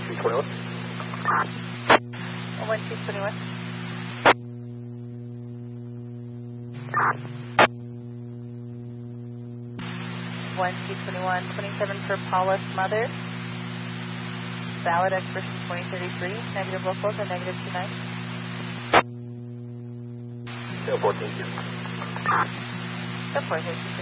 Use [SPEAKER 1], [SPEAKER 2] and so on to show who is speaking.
[SPEAKER 1] 221.
[SPEAKER 2] 1221. 1221, 27 for Paula's mother. Valid expiration 2033. Negative locals and negative 29.
[SPEAKER 1] 14, thank you.
[SPEAKER 2] Of course,